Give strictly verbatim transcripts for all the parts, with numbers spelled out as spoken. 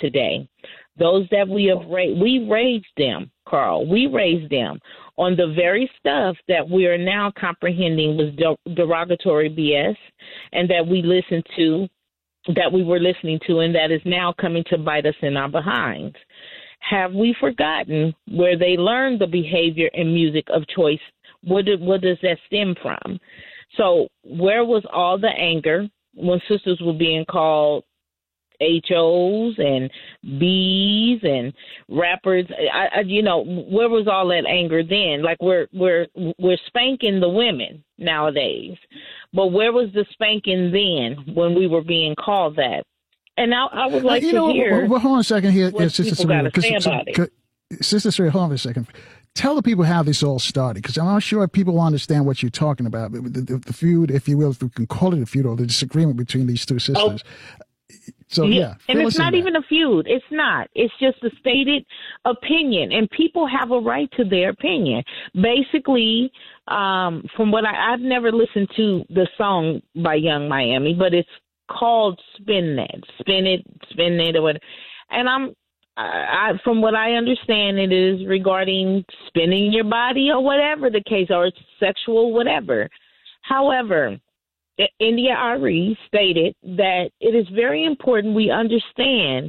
today. Those that we have raised, we raised them, Carl. We raised them on the very stuff that we are now comprehending was de- derogatory B S, and that we listened to, that we were listening to, and that is now coming to bite us in our behinds. Have we forgotten where they learned the behavior and music of choice? What, did, what does that stem from? So where was all the anger when sisters were being called H Os and B's and rappers? I, I, you know, where was all that anger then? Like we're we're we're spanking the women nowadays, but where was the spanking then when we were being called that? And I, I would like uh, you to know, hear. Well, well, hold on a second here, what Sister people got Sarita. to say about it. Sister Sarita, hold on a second. Tell the people how this all started, because I'm not sure people understand what you're talking about. The, the, the feud, if you will, if we can call it a feud, or the disagreement between these two sisters. Oh. So, yeah. yeah and it's not even a feud. It's not. It's just a stated opinion, and people have a right to their opinion. Basically, um, from what I, I've never listened to the song by Young Miami, but it's called Spin That, Spin It, Spin It, or whatever. And I'm, I, from what I understand, it is regarding spinning your body or whatever the case, or it's sexual, whatever. However, India Ari stated that it is very important we understand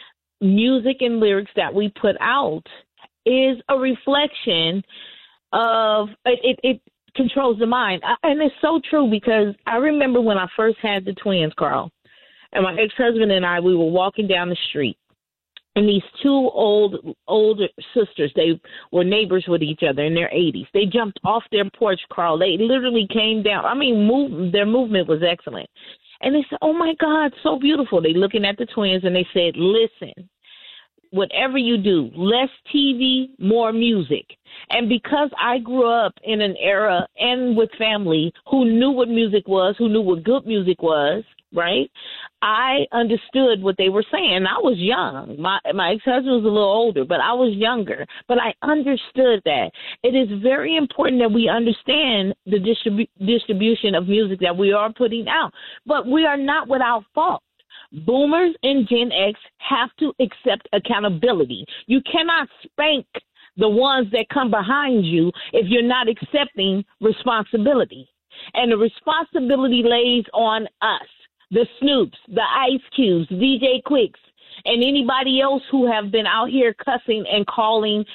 music and lyrics that we put out is a reflection of, it, it, it controls the mind. And it's so true, because I remember when I first had the twins, Carl, and my ex-husband and I, we were walking down the street. And these two old, older sisters, they were neighbors with each other in their eighties. They jumped off their porch, Carl. They literally came down. I mean, move, their movement was excellent. And they said, oh, my God, so beautiful. They looking at the twins, and they said, listen, whatever you do, less T V, more music. And because I grew up in an era and with family who knew what music was, who knew what good music was, right, I understood what they were saying. I was young. My my ex-husband was a little older, but I was younger. But I understood that. It is very important that we understand the distribu- distribution of music that we are putting out. But we are not without fault. Boomers and Gen X have to accept accountability. You cannot spank the ones that come behind you if you're not accepting responsibility. And the responsibility lays on us, the Snoops, the Ice Cubes, D J Quicks, and anybody else who have been out here cussing and calling.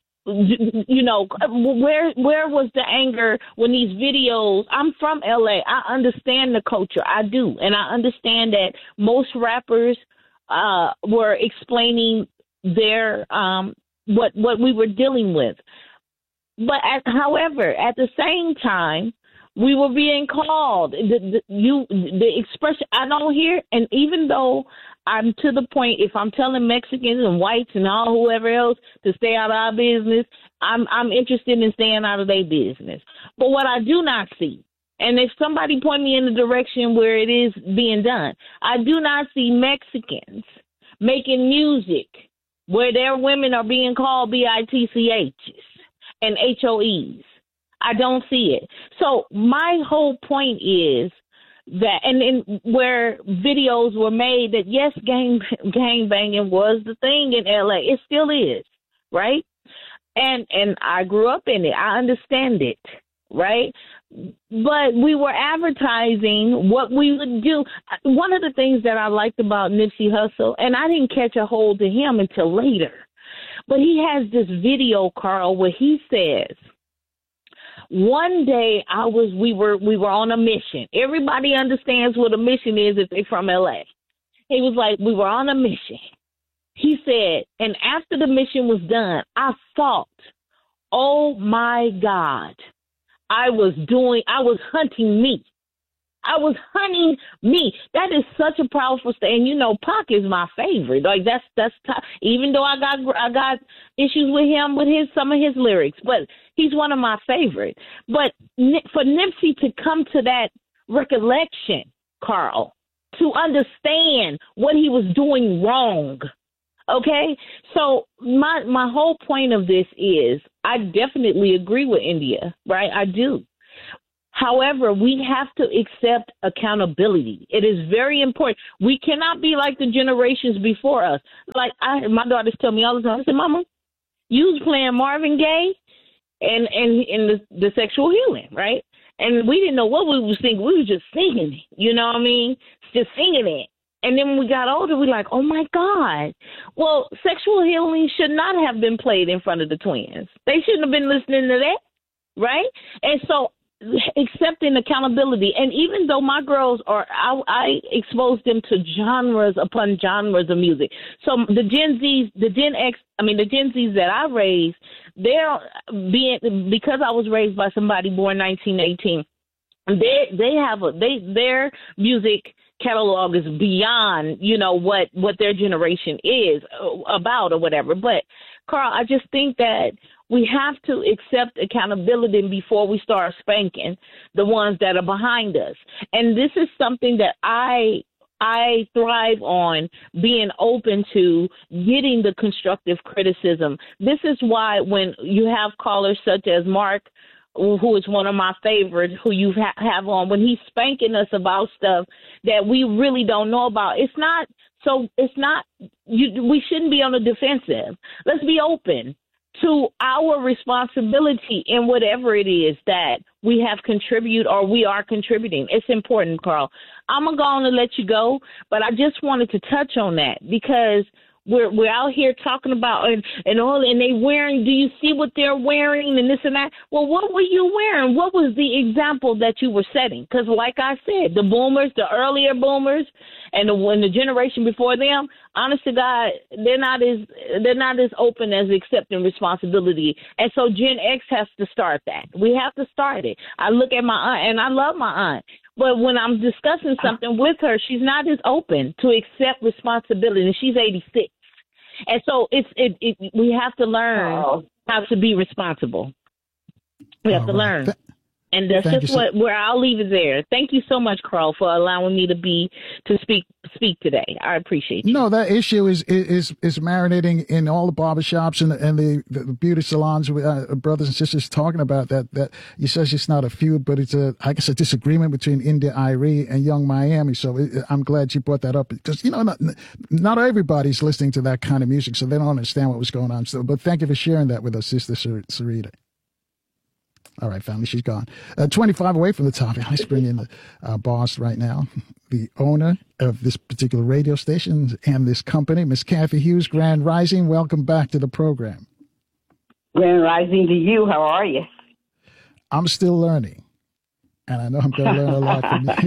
You know, where where was the anger when these videos? I'm from L A. I understand the culture. I do. And I understand that most rappers uh, were explaining their um, what what we were dealing with. But at, however, at the same time, we were being called. The, the, you, the expression, I don't hear, and even though I'm to the point, if I'm telling Mexicans and whites and all whoever else to stay out of our business, I'm I'm interested in staying out of their business. But what I do not see, and if somebody point me in the direction where it is being done, I do not see Mexicans making music where their women are being called B I T C H's and H O Es. I don't see it. So my whole point is that, and then where videos were made that, yes, gang, gang banging was the thing in L A. It still is, right? And and I grew up in it. I understand it, right? But we were advertising what we would do. One of the things that I liked about Nipsey Hussle, and I didn't catch a hold to him until later, but he has this video, Carl, where he says, one day I was, we were, we were on a mission. Everybody understands what a mission is if they're from L A. He was like, we were on a mission. He said, and after the mission was done, I thought, oh my God, I was doing, I was hunting me. I was hunting me. That is such a powerful statement. And you know, Pac is my favorite. Like that's that's t- even though I got I got issues with him with his some of his lyrics, but he's one of my favorite. But for Nipsey to come to that recollection, Carl, to understand what he was doing wrong. Okay, so my my whole point of this is I definitely agree with India, right? I do. However, we have to accept accountability. It is very important. We cannot be like the generations before us. Like I, my daughters tell me all the time, I said, Mama, you was playing Marvin Gaye and, and, and the, the sexual healing, right? And we didn't know what we was singing. We was just singing it. You know what I mean? Just singing it. And then when we got older, we like, oh, my God. Well, sexual healing should not have been played in front of the twins. They shouldn't have been listening to that, right? And so accepting accountability. And even though my girls are, I, I exposed them to genres upon genres of music. So the Gen Zs, the Gen X, I mean, the Gen Zs that I raised, they're being, because I was raised by somebody born nineteen eighteen, they, they have a, they, their music catalog is beyond, you know, what, what their generation is about or whatever. But Carl, I just think that we have to accept accountability before we start spanking the ones that are behind us. And this is something that I I thrive on, being open to getting the constructive criticism. This is why when you have callers such as Mark, who is one of my favorites, who you ha- have on, when he's spanking us about stuff that we really don't know about, it's not so it's not you, we shouldn't be on the defensive. Let's be open to our responsibility in whatever it is that we have contributed or we are contributing. It's important, Carl. I'm going to go on and let you go, but I just wanted to touch on that because we're we're out here talking about and, and all, and they wearing, do you see what they're wearing and this and that? Well, what were you wearing? What was the example that you were setting? Because like I said, the boomers, the earlier boomers, and the, when the generation before them, honest to God, they're not as they're not as open as accepting responsibility. And so Gen X has to start that. We have to start it. I look at my aunt, and I love my aunt, but when I'm discussing something with her, she's not as open to accept responsibility. And she's eighty-six, and so it's it, it we have to learn oh. how to be responsible. We have All to right. learn. Th- And that's Thank just what so- where I'll leave it there. Thank you so much, Carl, for allowing me to be to speak speak today. I appreciate you. No, that issue is is is marinating in all the barbershops and and the, the beauty salons. Uh, brothers and sisters talking about that. That you says it's not a feud, but it's a I guess a disagreement between India Arie and Young Miami. So it, I'm glad you brought that up because you know not not everybody's listening to that kind of music, so they don't understand what was going on. So, but thank you for sharing that with us, Sister Sarita. All right, family, she's gone. Uh, twenty-five away from the topic. Let's bring in the uh, boss right now, the owner of this particular radio station and this company, Miss Kathy Hughes. Grand Rising, welcome back to the program. Grand Rising to you. How are you? I'm still learning, and I know I'm going to learn a lot from you.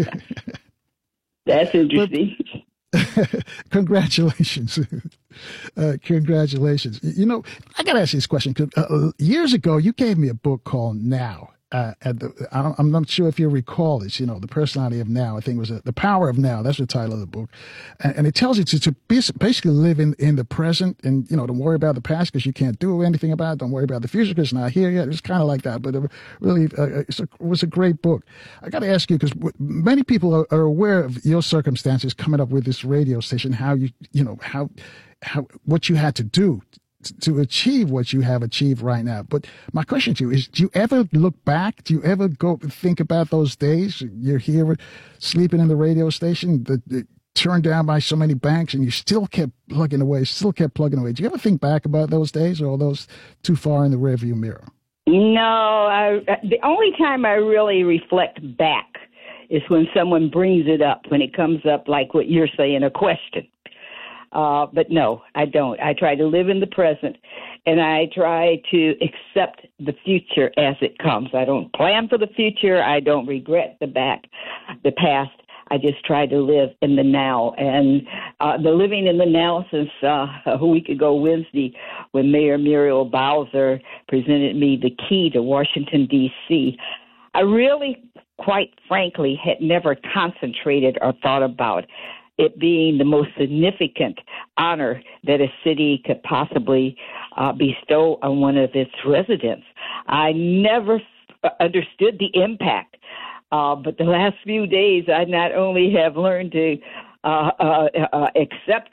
That's interesting. But, congratulations. Uh, congratulations. You know, I got to ask you this question. Cause, uh, years ago, you gave me a book called Now. Uh, at the, I don't, I'm not sure if you recall this, you know, The Personality of Now, I think it was a, The Power of Now. That's the title of the book. And, and it tells you to, to basically live in, in the present and, you know, don't worry about the past because you can't do anything about it. Don't worry about the future because it's not here yet. It's kind of like that. But it really uh, it's a, it was a great book. I got to ask you because many people are, are aware of your circumstances coming up with this radio station, how you, you know, how, how, what you had to do to achieve what you have achieved right now. But my question to you is, do you ever look back? Do you ever go think about those days? You're here sleeping in the radio station, the, the, turned down by so many banks, and you still kept plugging away, still kept plugging away. Do you ever think back about those days, or are those too far in the rearview mirror? No, I, the only time I really reflect back is when someone brings it up, when it comes up like what you're saying, a question. Uh, but no, I don't. I try to live in the present, and I try to accept the future as it comes. I don't plan for the future. I don't regret the back, the past. I just try to live in the now. And uh, the living in the now since uh, a week ago Wednesday, when Mayor Muriel Bowser presented me the key to Washington, D C, I really, quite frankly, had never concentrated or thought about it being the most significant honor that a city could possibly uh, bestow on one of its residents. I never f- understood the impact, uh, but the last few days I not only have learned to uh, uh, uh, accept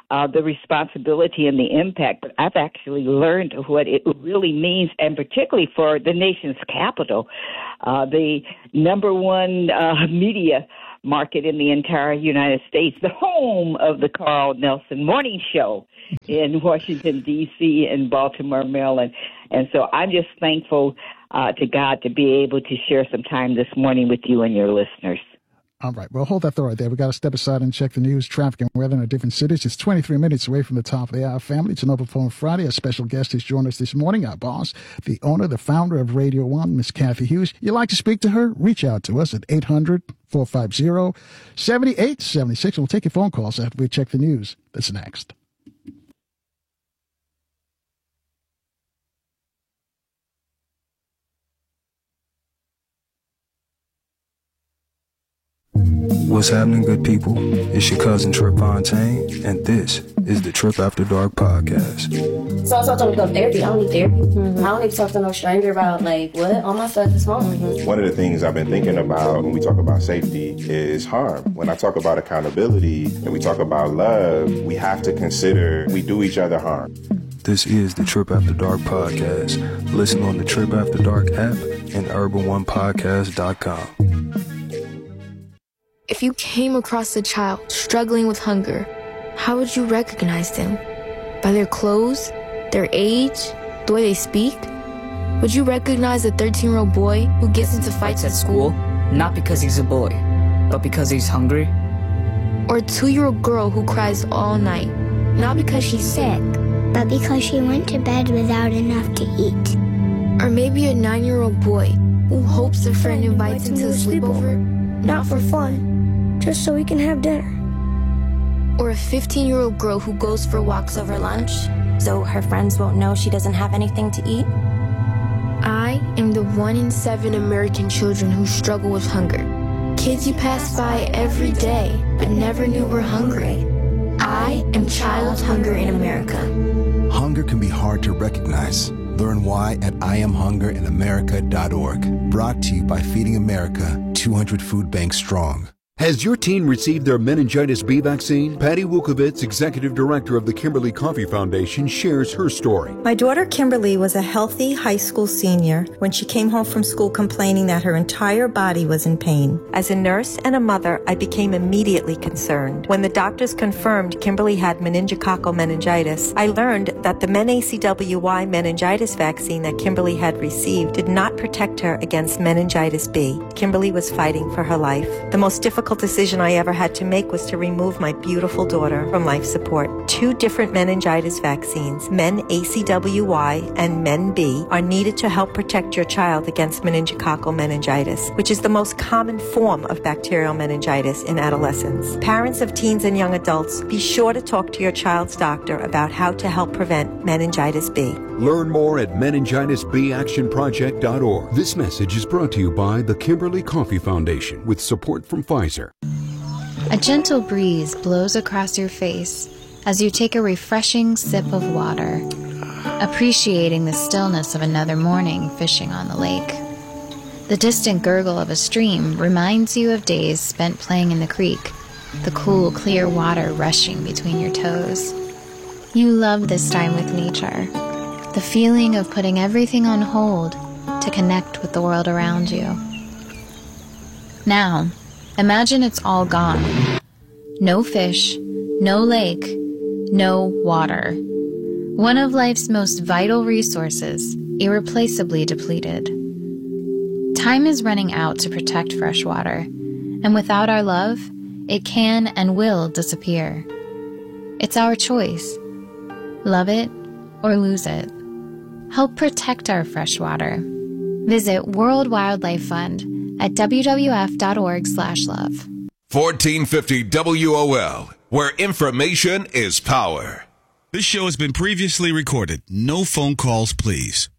uh, the responsibility and the impact, but I've actually learned what it really means, and particularly for the nation's capital, uh, the number one uh, media market in the entire United States, the home of the Carl Nelson Morning Show in Washington, D C and Baltimore, Maryland. And so I'm just thankful uh, to God to be able to share some time this morning with you and your listeners. All right. Well, hold that thought right there. We got to step aside and check the news, traffic, and weather in our different cities. It's twenty-three minutes away from the top of the hour, family. It's an Open Phone Friday. A special guest has joined us this morning, our boss, the owner, the founder of Radio One, Miss Cathy Hughes. You'd like to speak to her? Reach out to us at eight hundred, four five zero, seven eight seven six. We'll take your phone calls after we check the news. That's next. What's happening, good people? It's your cousin Trip Fontaine, and this is the Trip After Dark podcast. So I told them to go to therapy. I don't need therapy. Mm-hmm. I don't need to talk to no stranger about, like, what? All my stuff is home. Mm-hmm. One of the things I've been thinking about when we talk about safety is harm. When I talk about accountability and we talk about love, we have to consider we do each other harm. This is the Trip After Dark podcast. Listen on the Trip After Dark app and urban one podcast dot com. If you came across a child struggling with hunger, how would you recognize them? By their clothes, their age, the way they speak? Would you recognize a thirteen-year-old boy who gets into fights at school? Not because he's a boy, but because he's hungry? Or a two-year-old girl who cries all night, not because she's sick, but because she went to bed without enough to eat? Or maybe a nine-year-old boy who hopes a friend invites him to a sleepover, not for fun, just so we can have dinner. Or a fifteen-year-old girl who goes for walks over lunch, so her friends won't know she doesn't have anything to eat? I am the one in seven American children who struggle with hunger. Kids you pass by every day, but never knew were hungry. I am Child Hunger in America. Hunger can be hard to recognize. Learn why at I am hunger in america dot org. Brought to you by Feeding America, two hundred food banks strong. Has your teen received their meningitis B vaccine? Patty Wukovitz, executive director of the Kimberly Coffee Foundation, shares her story. My daughter Kimberly was a healthy high school senior when she came home from school complaining that her entire body was in pain. As a nurse and a mother, I became immediately concerned. When the doctors confirmed Kimberly had meningococcal meningitis, I learned that the MenACWY meningitis vaccine that Kimberly had received did not protect her against meningitis B. Kimberly was fighting for her life. The most difficult decision I ever had to make was to remove my beautiful daughter from life support. Two different meningitis vaccines, MenACWY and MenB, are needed to help protect your child against meningococcal meningitis, which is the most common form of bacterial meningitis in adolescents. Parents of teens and young adults, be sure to talk to your child's doctor about how to help prevent meningitis B. Learn more at meningitis b action project dot org. This message is brought to you by the Kimberly Coffee Foundation with support from Pfizer. A gentle breeze blows across your face as you take a refreshing sip of water, appreciating the stillness of another morning fishing on the lake. The distant gurgle of a stream reminds you of days spent playing in the creek, the cool, clear water rushing between your toes. You love this time with nature, the feeling of putting everything on hold to connect with the world around you. Now, imagine it's all gone. No fish, no lake, no water. One of life's most vital resources, irreplaceably depleted. Time is running out to protect fresh water, and without our love, it can and will disappear. It's our choice. Love it or lose it. Help protect our fresh water. Visit World Wildlife Fund at w w f dot org slash love. fourteen fifty W O L, where information is power. This show has been previously recorded. No phone calls, please.